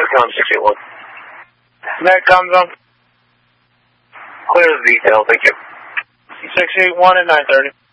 Netcom 681. Netcom's on. Clear the detail, thank you. 681 at 9:30.